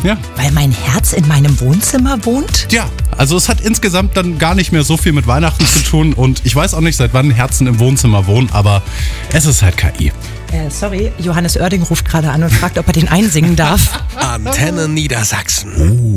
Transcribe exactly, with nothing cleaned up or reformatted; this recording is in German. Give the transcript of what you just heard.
Ja. Weil mein Herz in meinem Wohnzimmer wohnt? Ja, also es hat insgesamt dann gar nicht mehr so viel mit Weihnachten zu tun und ich weiß auch nicht, seit wann Herzen im Wohnzimmer wohnen, aber es ist halt K I. Äh, sorry, Johannes Oerding ruft gerade an und fragt, ob er den einsingen darf. Antenne Niedersachsen.